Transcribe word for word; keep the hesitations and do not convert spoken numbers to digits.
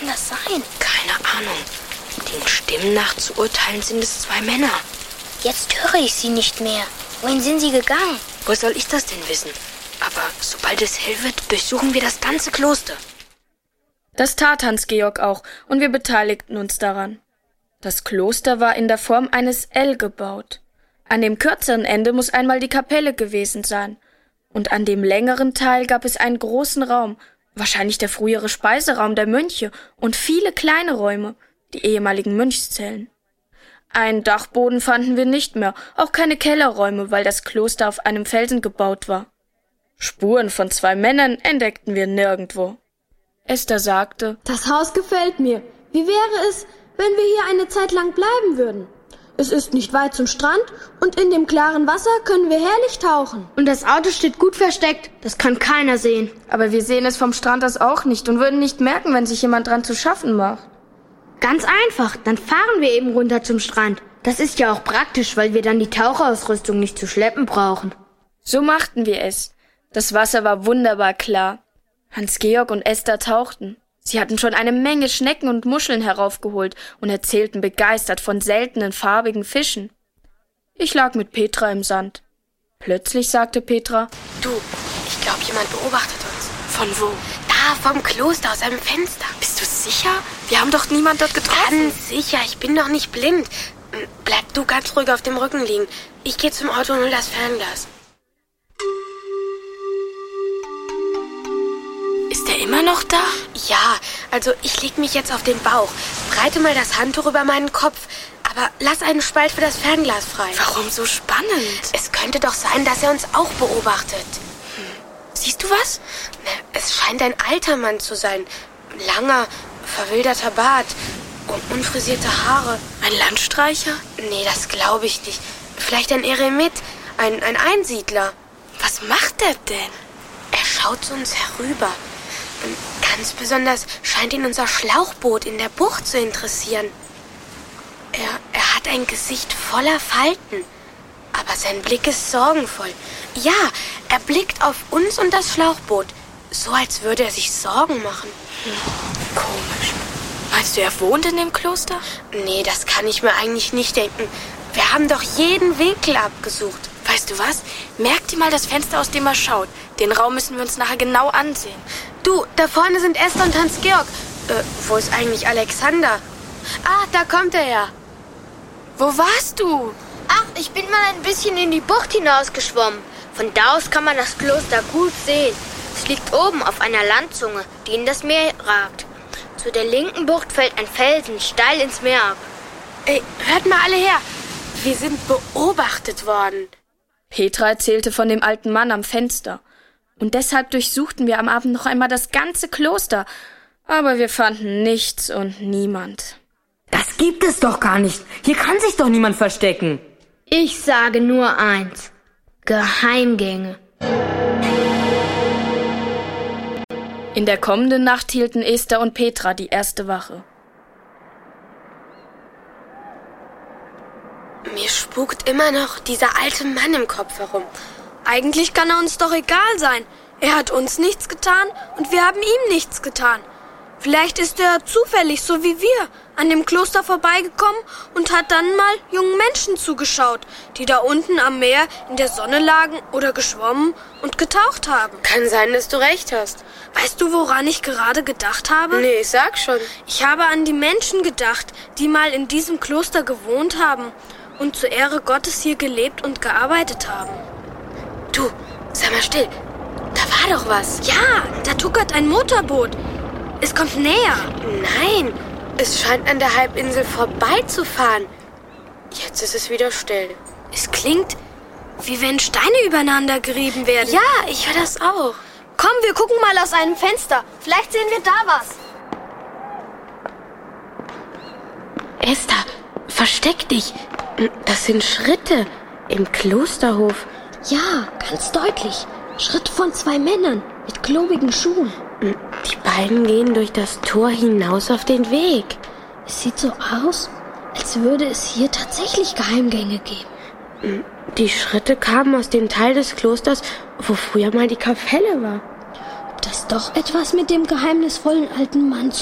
kann das sein? Keine Ahnung. Den Stimmen nach zu urteilen sind es zwei Männer. Jetzt höre ich sie nicht mehr. Wohin sind sie gegangen? Wo soll ich das denn wissen? Aber sobald es hell wird, durchsuchen wir das ganze Kloster. Das tat Hans-Georg auch, und wir beteiligten uns daran. Das Kloster war in der Form eines L gebaut. An dem kürzeren Ende muss einmal die Kapelle gewesen sein. Und an dem längeren Teil gab es einen großen Raum, wahrscheinlich der frühere Speiseraum der Mönche, und viele kleine Räume, die ehemaligen Mönchszellen. Einen Dachboden fanden wir nicht mehr, auch keine Kellerräume, weil das Kloster auf einem Felsen gebaut war. Spuren von zwei Männern entdeckten wir nirgendwo. Esther sagte: Das Haus gefällt mir. Wie wäre es, wenn wir hier eine Zeit lang bleiben würden? Es ist nicht weit zum Strand und in dem klaren Wasser können wir herrlich tauchen. Und das Auto steht gut versteckt. Das kann keiner sehen. Aber wir sehen es vom Strand aus auch nicht und würden nicht merken, wenn sich jemand dran zu schaffen macht. Ganz einfach. Dann fahren wir eben runter zum Strand. Das ist ja auch praktisch, weil wir dann die Tauchausrüstung nicht zu schleppen brauchen. So machten wir es. Das Wasser war wunderbar klar. Hans-Georg und Esther tauchten. Sie hatten schon eine Menge Schnecken und Muscheln heraufgeholt und erzählten begeistert von seltenen, farbigen Fischen. Ich lag mit Petra im Sand. Plötzlich sagte Petra: Du, ich glaube, jemand beobachtet uns. Von wo? Da, vom Kloster, aus einem Fenster. Bist du sicher? Wir haben doch niemand dort getroffen. Ganz sicher, ich bin doch nicht blind. Bleib du ganz ruhig auf dem Rücken liegen. Ich gehe zum Auto und hol das Fernglas. Ist er immer noch da? Ja, also ich leg mich jetzt auf den Bauch. Breite mal das Handtuch über meinen Kopf. Aber lass einen Spalt für das Fernglas frei. Warum so spannend? Es könnte doch sein, dass er uns auch beobachtet. Hm. Siehst du was? Na, es scheint ein alter Mann zu sein. Langer, verwilderter Bart und unfrisierte Haare. Ein Landstreicher? Nee, das glaube ich nicht. Vielleicht ein Eremit, ein, ein Einsiedler. Was macht er denn? Er schaut zu uns herüber. Und ganz besonders scheint ihn unser Schlauchboot in der Bucht zu interessieren. Er, er hat ein Gesicht voller Falten, aber sein Blick ist sorgenvoll. Ja, er blickt auf uns und das Schlauchboot, so als würde er sich Sorgen machen. Hm, komisch. Meinst du, er wohnt in dem Kloster? Nee, das kann ich mir eigentlich nicht denken. Wir haben doch jeden Winkel abgesucht. Weißt du was? Merk dir mal das Fenster, aus dem er schaut. Den Raum müssen wir uns nachher genau ansehen. Du, da vorne sind Esther und Hans-Georg. Äh, wo ist eigentlich Alexander? Ah, da kommt er ja. Wo warst du? Ach, ich bin mal ein bisschen in die Bucht hinausgeschwommen. Von da aus kann man das Kloster gut sehen. Es liegt oben auf einer Landzunge, die in das Meer ragt. Zu der linken Bucht fällt ein Felsen steil ins Meer ab. Ey, hört mal alle her. Wir sind beobachtet worden. Petra erzählte von dem alten Mann am Fenster. Und deshalb durchsuchten wir am Abend noch einmal das ganze Kloster. Aber wir fanden nichts und niemand. Das gibt es doch gar nicht. Hier kann sich doch niemand verstecken. Ich sage nur eins: Geheimgänge. In der kommenden Nacht hielten Esther und Petra die erste Wache. Mir spukt immer noch dieser alte Mann im Kopf herum. Eigentlich kann er uns doch egal sein. Er hat uns nichts getan und wir haben ihm nichts getan. Vielleicht ist er zufällig, so wie wir, an dem Kloster vorbeigekommen und hat dann mal jungen Menschen zugeschaut, die da unten am Meer in der Sonne lagen oder geschwommen und getaucht haben. Kann sein, dass du recht hast. Weißt du, woran ich gerade gedacht habe? Nee, ich sag schon. Ich habe an die Menschen gedacht, die mal in diesem Kloster gewohnt haben und zur Ehre Gottes hier gelebt und gearbeitet haben. Du, sei mal still. Da war doch was. Ja, da tuckert ein Motorboot. Es kommt näher. Nein, es scheint an der Halbinsel vorbeizufahren. Jetzt ist es wieder still. Es klingt, wie wenn Steine übereinander gerieben werden. Ja, ich höre das auch. Komm, wir gucken mal aus einem Fenster. Vielleicht sehen wir da was. Esther, versteck dich. Das sind Schritte im Klosterhof. Ja, ganz deutlich. Schritte von zwei Männern mit klobigen Schuhen. Die beiden gehen durch das Tor hinaus auf den Weg. Es sieht so aus, als würde es hier tatsächlich Geheimgänge geben. Die Schritte kamen aus dem Teil des Klosters, wo früher mal die Kapelle war. Ob das doch etwas mit dem geheimnisvollen alten Mann